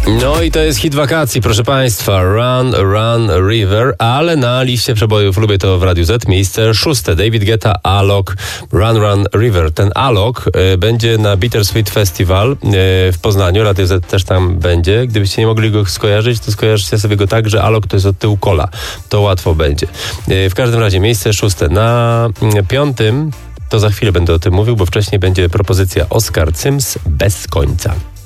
No i to jest hit wakacji, proszę Państwa. Run, Run, River, ale na liście przebojów Lubię to w Radiu Z miejsce 6. David Guetta, Alok, Run, Run, River. Ten Alok będzie na Bittersweet Festival w Poznaniu. Radio Z też tam będzie. Gdybyście nie mogli go skojarzyć, to skojarzycie sobie go tak, że Alok to jest od tyłu kola. To łatwo będzie. W każdym razie miejsce 6. Na 5. to za chwilę będę o tym mówił, bo wcześniej będzie propozycja Oskar Cyms Bez końca.